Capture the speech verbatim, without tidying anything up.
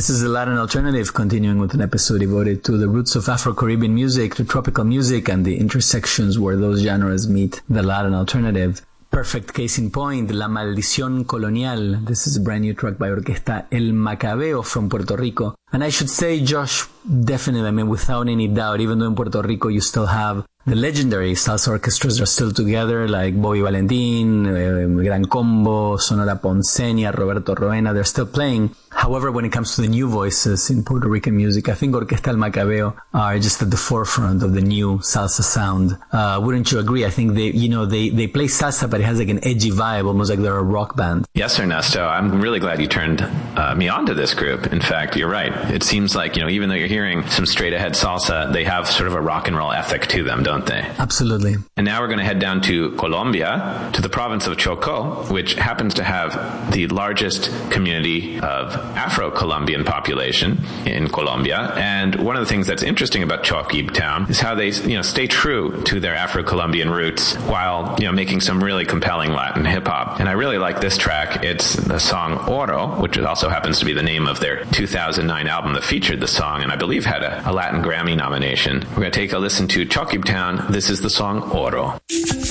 This is the Latin Alternative, continuing with an episode devoted to the roots of Afro-Caribbean music, to tropical music, and the intersections where those genres meet the Latin Alternative. Perfect case in point, La Maldición Colonial. This is a brand new track by Orquesta El Macabeo from Puerto Rico. And I should say, Josh, definitely, I mean, without any doubt, even though in Puerto Rico you still have the legendary salsa orchestras are still together, like Bobby Valentin, uh, Gran Combo, Sonora Ponceña, Roberto Roena, they're still playing. However, when it comes to the new voices in Puerto Rican music, I think Orquesta El Macabeo are just at the forefront of the new salsa sound. Uh, wouldn't you agree? I think they, you know, they, they play salsa, but it has like an edgy vibe, almost like they're a rock band. Yes, Ernesto. I'm really glad you turned uh, me on to this group. In fact, you're right. It seems like, you know, even though you're hearing some straight ahead salsa, they have sort of a rock and roll ethic to them, don't they? Absolutely. And now we're going to head down to Colombia, to the province of Chocó, which happens to have the largest community of Afro-Colombian population in Colombia. And one of the things that's interesting about Chocó town is how they, you know, stay true to their Afro-Colombian roots while, you know, making some really compelling Latin hip-hop. And I really like this track. It's the song Oro, which also happens to be the name of their two thousand nine album that featured the song, and I believe had a, a Latin Grammy nomination. We're going to take a listen to Chocó town. This is the song Oro.